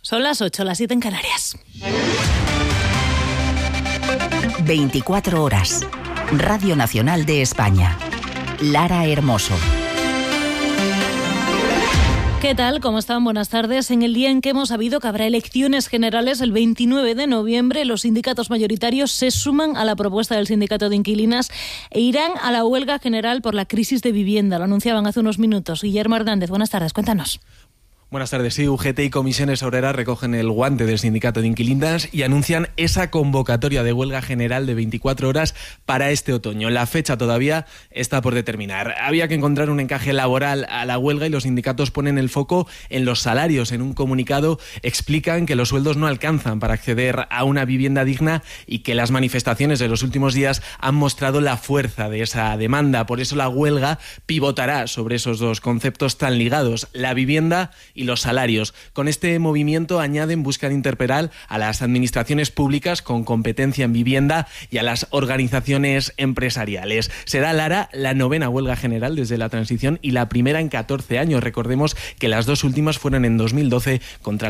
Son las 8, las 7 en Canarias. 24 horas. Radio Nacional de España. Lara Hermoso. ¿Qué tal? ¿Cómo están? Buenas tardes. En el día en que hemos sabido que habrá elecciones generales el 29 de noviembre, los sindicatos mayoritarios se suman a la propuesta del sindicato de inquilinas e irán a la huelga general por la crisis de vivienda. Lo anunciaban hace unos minutos. Guillermo Hernández, buenas tardes. Cuéntanos. Buenas tardes. Sí, UGT y Comisiones Obreras recogen el guante del sindicato de inquilinas y anuncian esa convocatoria de huelga general de 24 horas para este otoño. La fecha todavía está por determinar. Había que encontrar un encaje laboral a la huelga y los sindicatos ponen el foco en los salarios. En un comunicado explican que los sueldos no alcanzan para acceder a una vivienda digna y que las manifestaciones de los últimos días han mostrado la fuerza de esa demanda. Por eso la huelga pivotará sobre esos dos conceptos tan ligados, la vivienda y los salarios. Con este movimiento añaden, buscan interpelar a las administraciones públicas con competencia en vivienda y a las organizaciones empresariales. Será, Lara, la 9ª huelga general desde la transición y la primera en 14 años. Recordemos que las dos últimas fueron en 2012 contra